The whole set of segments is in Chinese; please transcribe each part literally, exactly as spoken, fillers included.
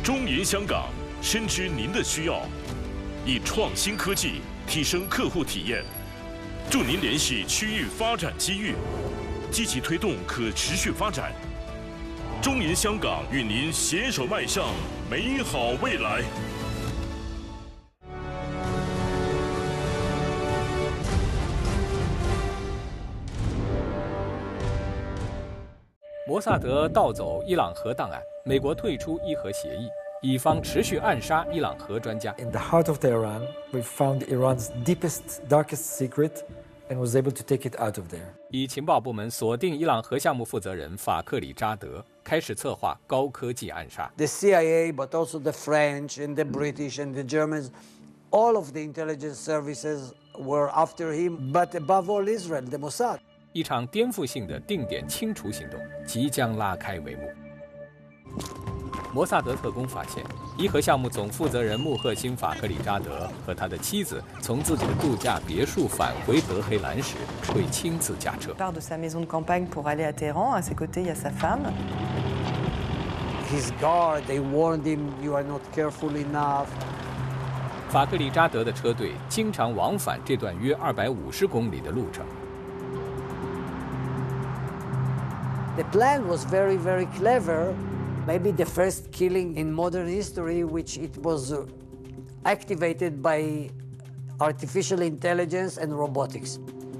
中银香港深知您的需要，以创新科技提升客户体验，助您联系区域发展机遇，积极推动可持续发展。中银香港与您携手迈向美好未来。 摩萨德盗走伊朗核档案，美国退出伊核协议，以方持续暗杀伊朗核专家。 In the heart of Tehran, we found Iran's deepest, darkest secret and was able to take it out of there. 以情报部门锁定伊朗核项目负责人法克里扎德，开始策划高科技暗杀。 The C I A, but also the French and the British and the Germans, all of the intelligence services were after him, but above all Israel, the Mossad. 一场颠覆性的定点清除行动即将拉开帷幕。摩萨德特工发现，伊核项目总负责人穆赫辛·法克里扎德和他的妻子从自己的度假别墅返回德黑兰时，会亲自驾车。 part de sa maison de campagne pour aller à Téhéran. À ses côtés, il y a sa femme. His guard, they warned him, you are not careful enough. 法克里扎德的车队经常往返这段约二百五十公里的路程。 The plan was very, very clever. Maybe the first killing in modern history, which it was uh, activated by artificial intelligence and robotics.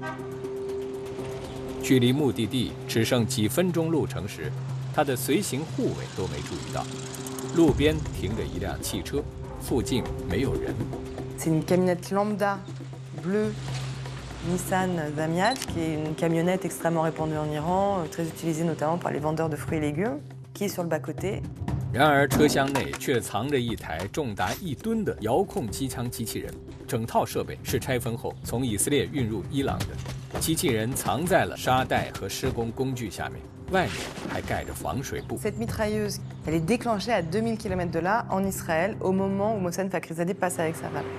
距离目的地只剩几分钟路程时，他的随行护卫都没注意到，路边停着一辆汽车，附近没有人。 C'est une camionnette lambda bleue Nissan Zamiat, qui est une camionnette extrêmement répandue en Iran, très utilisée notamment par les vendeurs de fruits et légumes, qui est sur le bas-côté. 然而车厢内却藏着一台重达一吨的遥控机枪机器人，整套设备是拆分后从以色列运入伊朗的。机器人藏在了沙袋和施工工具下面，外面还盖着防水布。 Cette mitrailleuse, elle est déclenchée à deux mille kilomètres de là, en Israël, au moment où Mohsen Fakhrizadeh passe avec sa femme.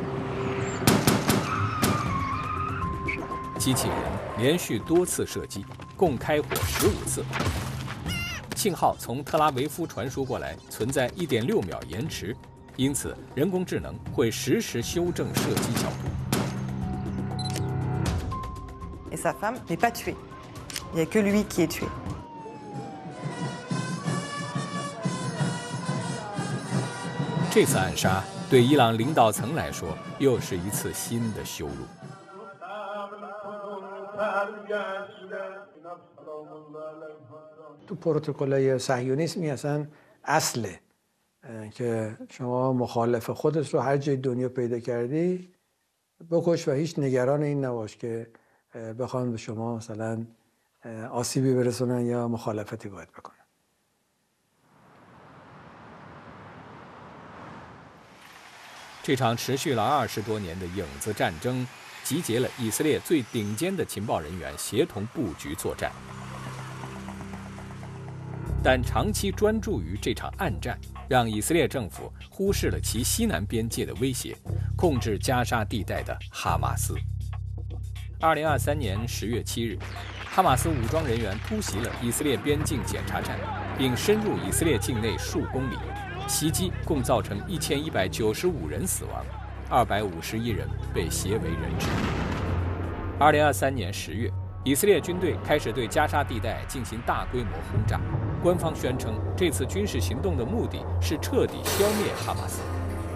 机器人连续多次射击，共开火十五次。信号从特拉维夫传输过来，存在一点六秒延迟，因此人工智能会实时修正射击角度。 Et sa femme n'est pas tuée. Il n'y a que lui qui est tué. 这次暗杀对伊朗领导层来说，又是一次新的羞辱。 تو پروتکل‌های صهیونیسمی اصلا اصله که شما مخالف خودت رو هر جای دنیا پیدا کردی بکش و هیچ نگران این نباش که بخوان به شما مثلا آسیبی برسونن یا مخالفتی باید بکنن. 这场持续了二十多年的影子战争，集结了以色列最顶尖的情报人员，协同布局作战。但长期专注于这场暗战，让以色列政府忽视了其西南边界的威胁，控制加沙地带的哈马斯。二零二三年十月七日，哈马斯武装人员突袭了以色列边境检查站，并深入以色列境内数公里。 袭击共造成一千一百九十五人死亡，二百五十一人被挟为人质。二零二三年十月，以色列军队开始对加沙地带进行大规模轰炸。官方宣称，这次军事行动的目的是彻底消灭哈马斯。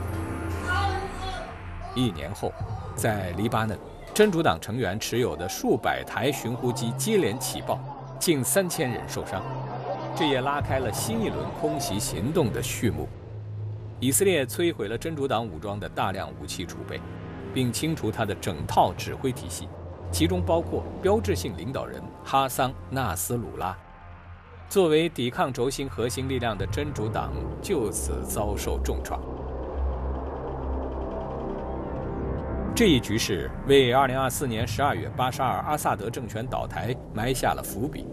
一年后，在黎巴嫩，真主党成员持有的数百台巡呼机接连起爆，近三千人受伤。 这也拉开了新一轮空袭行动的序幕。以色列摧毁了真主党武装的大量武器储备，并清除他的整套指挥体系，其中包括标志性领导人哈桑·纳斯鲁拉。作为抵抗轴心核心力量的真主党就此遭受重创。这一局势为二零二四年十二月巴沙尔·阿萨德政权倒台埋下了伏笔。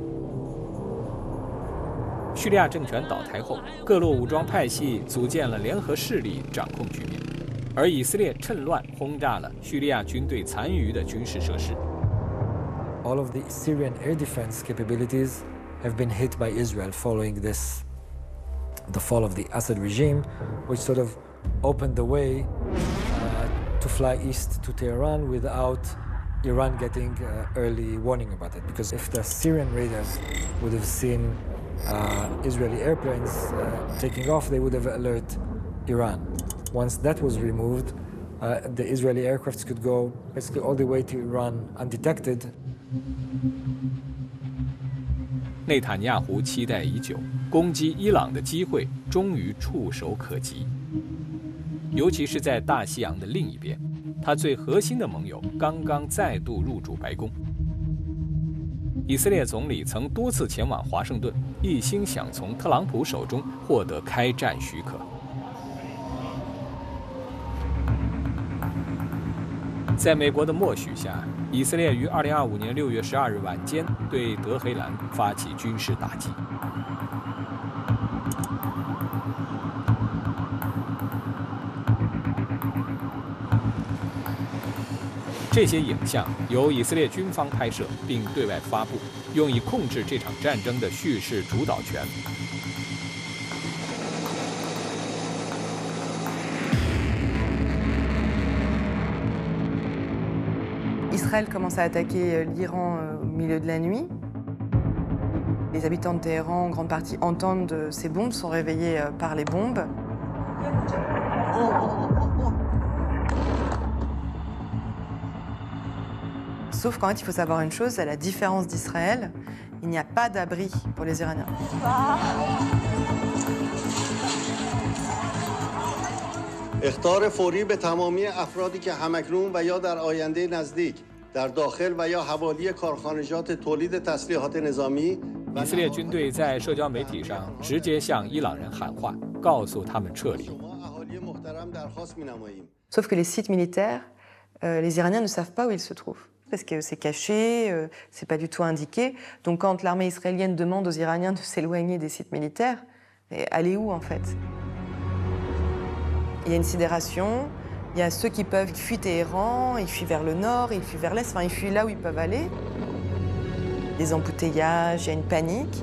叙利亚政权倒台后，各路武装派系组建了联合势力，掌控局面。而以色列趁乱轰炸了叙利亚军队残余的军事设施。 All of the Syrian air defense capabilities have been hit by Israel following this the fall of the Assad regime, which sort of opened the way uh, to fly east to Tehran without Iran getting uh, early warning about it. Because if the Syrian radars would have seen uh, Israeli airplanes uh, taking off, they would have alerted Iran. Once that was removed, uh, the Israeli aircrafts could go basically all the way to Iran undetected. 内塔尼亚胡期待已久，攻击伊朗的机会终于触手可及。尤其是在大西洋的另一边，他最核心的盟友刚刚再度入驻白宫。以色列总理曾多次前往华盛顿，一心想从特朗普手中获得开战许可。在美国的默许下，以色列于二零二五年六月十二日晚间对德黑兰发起军事打击。这些影像由以色列军方拍摄并对外发布，用以控制这场战争的叙事主导权。 Israël commence à attaquer l'Iran au milieu de la nuit. Les habitants de Téhéran, en grande partie, entendent ces bombes, sont réveillés par les bombes. Sauf qu'en fait, il faut savoir une chose, à la différence d'Israël, il n'y a pas d'abri pour les Iraniens. اخطار فوری به تمامی افرادی که همکنون و یا در آینده نزدیک در داخل و یا حوالی کارخانجات تولید تسلیحات نظامی 以色列军队在社交媒体上直接向伊朗人喊话，告诉他们撤离。 Sauf que les sites militaires, euh, les Iraniens ne savent pas où ils se trouvent. Parce que c'est caché, euh, c'est pas du tout indiqué. Donc quand l'armée israélienne demande aux Iraniens de s'éloigner des sites militaires, allez où en fait? Il y a une sidération, il y a ceux qui peuvent, ils fuient Téhéran, ils fuient vers le nord, ils fuient vers l'est, enfin ils fuient là où ils peuvent aller. Des embouteillages, il y a une panique.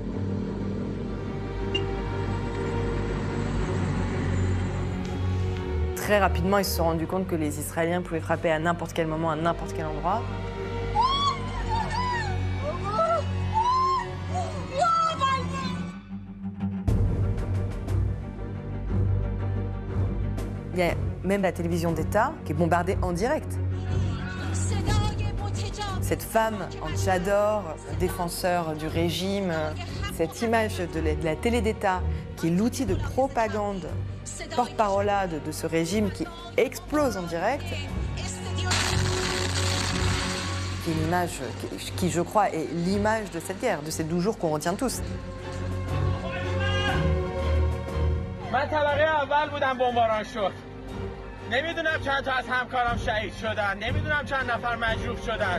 Très rapidement, ils se sont rendus compte que les Israéliens pouvaient frapper à n'importe quel moment, à n'importe quel endroit. Il y a même la télévision d'État qui est bombardée en direct. Cette femme en tchador, défenseur du régime, cette image de la, de la télé d'État qui est l'outil de propagande, porte-parole de, de ce régime qui explose en direct, qui est une image qui, qui, je crois, est l'image de cette guerre, de ces douze jours qu'on retient tous. من طبقه اول بودم بمباران شد. نمیدونم چند تا از همکارام شهید شدن. نمیدونم چند نفر مجروح شدن.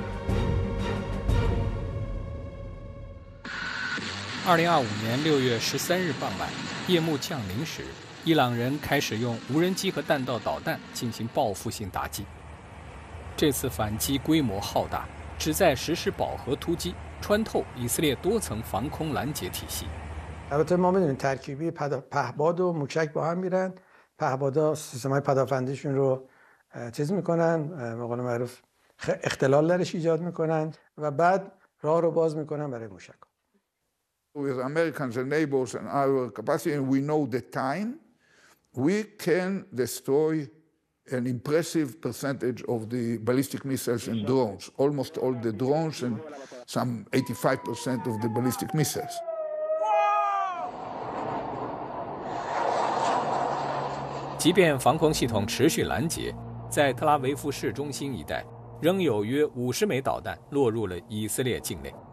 二零二五年六月十三日傍晚，夜幕降临时，伊朗人开始用无人机和弹道导弹进行报复性打击。这次反击规模浩大，旨在实施饱和突击，穿透以色列多层防空拦截体系。 البته ما میدونیم ترکیبی پهباد و موشک با هم میرن پهبادا سیستم‌های پدافندیشون رو چیز میکنن به قول معروف اختلال درش ایجاد میکنن و بعد راه رو باز میکنن برای موشک. With Americans and neighbors and our capacity, and we know the time, we can destroy an impressive percentage of the ballistic missiles and drones, almost all the drones and some eighty-five percent of the ballistic missiles. 即便防空系统持续拦截，在特拉维夫市中心一带，仍有约五十枚导弹落入了以色列境内。